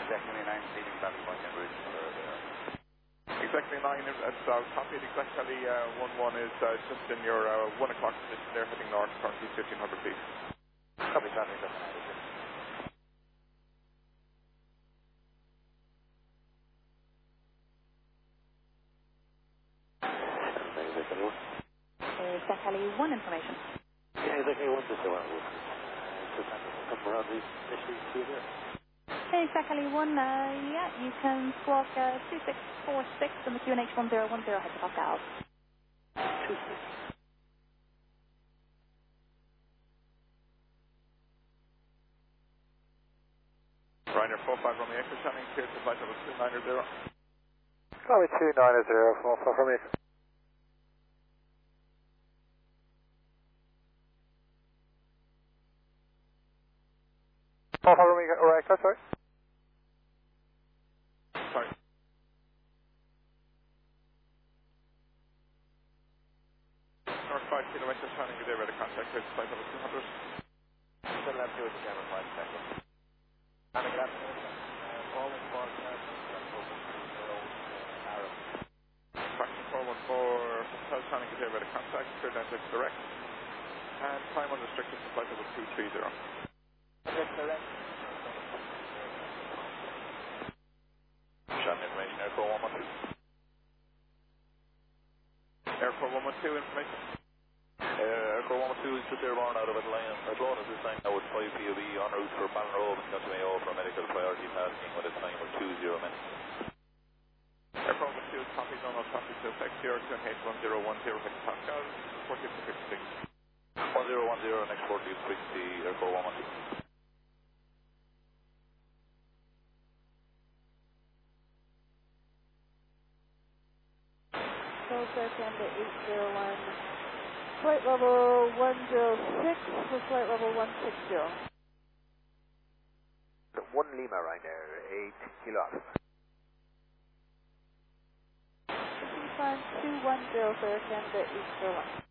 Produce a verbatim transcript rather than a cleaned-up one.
Exactly nine, leading traffic point en route for there. Exactly nine, it's uh, copied. Exactly uh, one one is uh, just in your uh, one o'clock position there, heading north, currently fifteen hundred feet. Copy traffic, that's nine. Exactly one information. Yeah, exactly one just around. Uh, just come around the initially through there. Exactly one, uh, yeah, you can squawk uh, two six four six and the Q N H one zero one zero has Pascal. two six. Ryanair four five Romeo Echo, Channing, cleared to flight level two nine zero. Copy two nine zero, four five Romeo. four five Romeo, alright, sorry. Sorry. North five kilometers, Channing, good day, ready contact, cleared to flight level two hundred. Still left two with the camera five seconds. And again, forward four arrow. Fraction four one four, Hotel Channing, good day, ready contact, cleared down to direct. And time unrestricted to flight level two three zero. Direct, direct. Shot information, Air four one one two. Air four one one two information. Uh, Air four one one two is just airborne out of Atlanta. Atlanta is this time now with five P O V en route for Ballinrobe and County Mayo for medical priority tasking with a time of two zero minutes. Air four one one two is copied on all traffic to effect zero two H one zero one zero H Pascal, forty to fifty-six. one zero one zero, next forty is frequency Air four one one two. Process under eight zero one. Flight level one zero six for flight level one six zero. one Lima Ryanair, eight Kilo Alpha. Time two one zero for Air Canada eight zero one.